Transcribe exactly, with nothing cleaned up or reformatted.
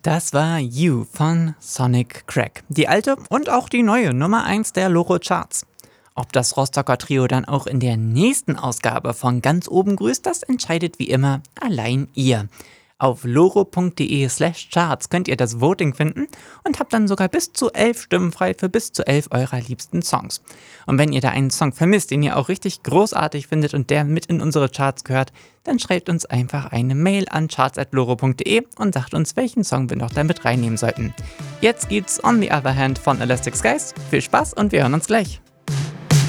Das war You von Sonic Crack. Die alte und auch die neue Nummer eins der Loro Charts. Ob das Rostocker Trio dann auch in der nächsten Ausgabe von ganz oben grüßt, das entscheidet wie immer allein ihr. Auf loro.de slash charts könnt ihr das Voting finden und habt dann sogar bis zu elf Stimmen frei für bis zu elf eurer liebsten Songs. Und wenn ihr da einen Song vermisst, den ihr auch richtig großartig findet und der mit in unsere Charts gehört, dann schreibt uns einfach eine Mail an charts at loro.de und sagt uns, welchen Song wir noch da mit reinnehmen sollten. Jetzt gibt's On the Other Hand von Elastic Skies. Viel Spaß und wir hören uns gleich.